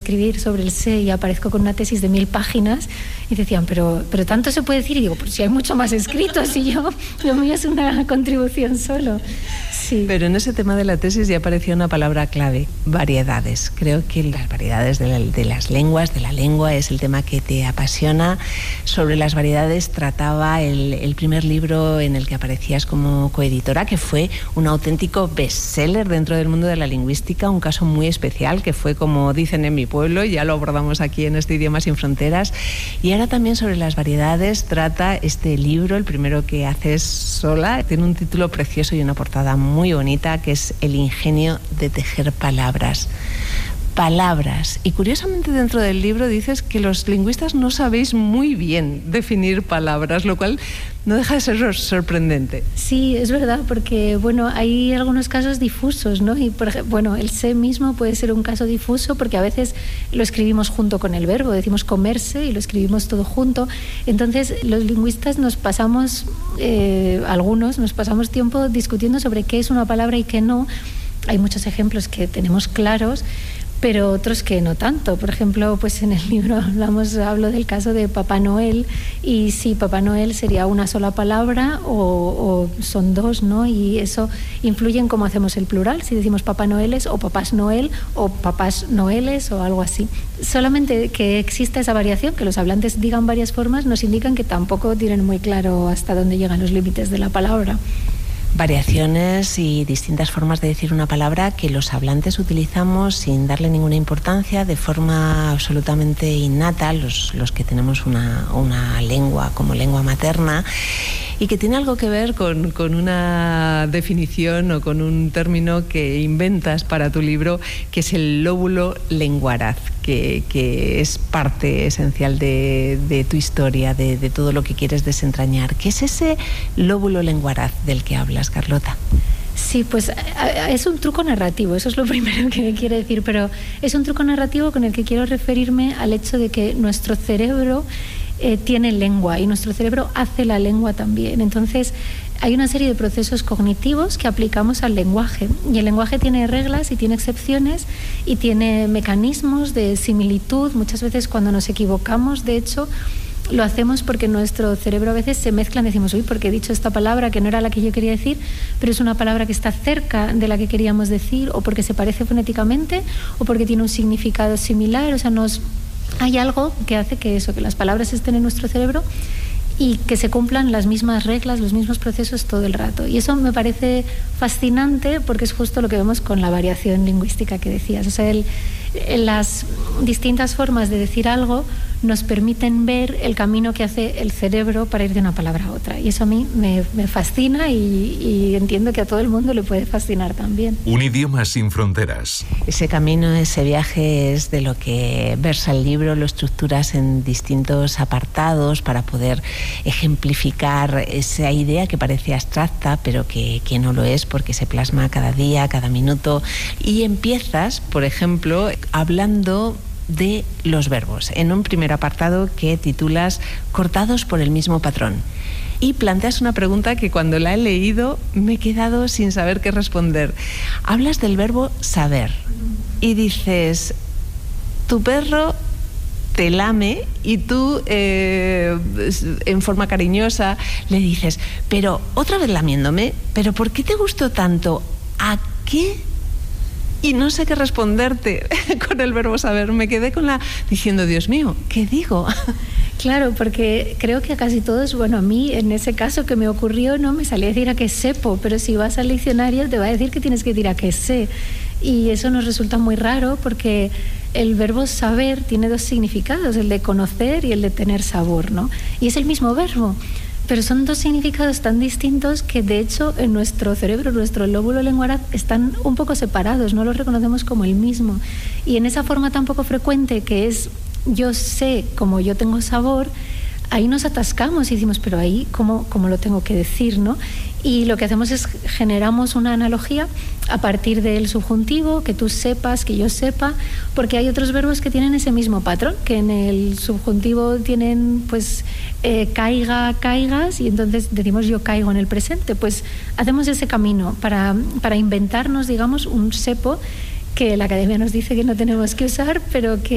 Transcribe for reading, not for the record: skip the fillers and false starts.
escribir sobre el sé y aparezco con una tesis de 1000 páginas y decían, pero tanto se puede decir, y digo, pues si hay mucho más escrito, si lo mío es una contribución solo. Sí. Pero en ese tema de la tesis ya apareció una palabra clave, variedades. Creo que las variedades de las lenguas, de la lengua, es el tema que te apasiona. Sobre las variedades trataba el primer libro en el que aparecías como coeditora, que fue un auténtico bestseller dentro del mundo de la lingüística, un caso muy especial que fue, como dicen en mi pueblo, y ya lo abordamos aquí en este Idiomas sin Fronteras. Y ahora también sobre las variedades trata este libro, el primero que haces sola. Tiene un título precioso y una portada muy bonita, que es El ingenio de tejer palabras. Palabras. Y curiosamente dentro del libro dices que los lingüistas no sabéis muy bien definir palabras, lo cual no deja de ser sorprendente. Sí, es verdad, porque hay algunos casos difusos, ¿no? Y por ejemplo, el sé mismo puede ser un caso difuso porque a veces lo escribimos junto con el verbo, decimos comerse y lo escribimos todo junto. Entonces los lingüistas algunos nos pasamos tiempo discutiendo sobre qué es una palabra y qué no. Hay muchos ejemplos que tenemos claros, pero otros que no tanto. Por ejemplo, pues en el libro hablo del caso de Papá Noel, y si Papá Noel sería una sola palabra o son dos, ¿no? Y eso influye en cómo hacemos el plural, si decimos Papá Noeles o Papás Noel o Papás Noeles o algo así. Solamente que exista esa variación, que los hablantes digan varias formas, nos indican que tampoco tienen muy claro hasta dónde llegan los límites de la palabra. Variaciones y distintas formas de decir una palabra que los hablantes utilizamos sin darle ninguna importancia, de forma absolutamente innata, los que tenemos una lengua como lengua materna, y que tiene algo que ver con una definición o con un término que inventas para tu libro, que es el lóbulo lenguaraz, que es parte esencial de tu historia, de todo lo que quieres desentrañar. ¿Qué es ese lóbulo lenguaraz del que hablas, Carlota? Sí, pues es un truco narrativo, eso es lo primero que me quiero decir, pero es un truco narrativo con el que quiero referirme al hecho de que nuestro cerebro tiene lengua y nuestro cerebro hace la lengua también. Entonces hay una serie de procesos cognitivos que aplicamos al lenguaje, y el lenguaje tiene reglas y tiene excepciones y tiene mecanismos de similitud. Muchas veces cuando nos equivocamos, de hecho, lo hacemos porque nuestro cerebro a veces se mezcla y decimos, uy, porque he dicho esta palabra que no era la que yo quería decir, pero es una palabra que está cerca de la que queríamos decir, o porque se parece fonéticamente, o porque tiene un significado similar. O sea, hay algo que hace que las palabras estén en nuestro cerebro y que se cumplan las mismas reglas, los mismos procesos todo el rato. Y eso me parece fascinante porque es justo lo que vemos con la variación lingüística que decías. O sea, las distintas formas de decir algo nos permiten ver el camino que hace el cerebro para ir de una palabra a otra. Y eso a mí me fascina y entiendo que a todo el mundo le puede fascinar también. Un idioma sin fronteras. Ese camino, ese viaje es de lo que versa el libro, lo estructuras en distintos apartados para poder ejemplificar esa idea que parece abstracta, pero que no lo es, porque se plasma cada día, cada minuto. Y empiezas, por ejemplo, hablando de los verbos, en un primer apartado que titulas Cortados por el mismo patrón. Y planteas una pregunta que cuando la he leído me he quedado sin saber qué responder. Hablas del verbo saber y dices, tu perro te lame, y tú en forma cariñosa le dices, pero otra vez lamiéndome, pero ¿por qué te gustó tanto? ¿A qué? Y no sé qué responderte con el verbo saber. Me quedé diciendo, Dios mío, ¿qué digo? Claro, porque creo que a casi todos, a mí en ese caso que me ocurrió, no me salía a decir a qué sepo, pero si vas al diccionario te va a decir que tienes que decir a qué sé. Y eso nos resulta muy raro porque el verbo saber tiene dos significados, el de conocer y el de tener sabor, ¿no? Y es el mismo verbo, pero son dos significados tan distintos que de hecho en nuestro cerebro, nuestro lóbulo lenguaraz, están un poco separados, no los reconocemos como el mismo. Y en esa forma tan poco frecuente que es yo sé como yo tengo sabor, ahí nos atascamos y decimos, pero ahí ¿cómo lo tengo que decir, ¿no? Y lo que hacemos es generamos una analogía a partir del subjuntivo, que tú sepas, que yo sepa, porque hay otros verbos que tienen ese mismo patrón, que en el subjuntivo tienen caiga, caigas, y entonces decimos yo caigo en el presente. Pues hacemos ese camino para inventarnos, digamos, un sepo que la academia nos dice que no tenemos que usar, pero que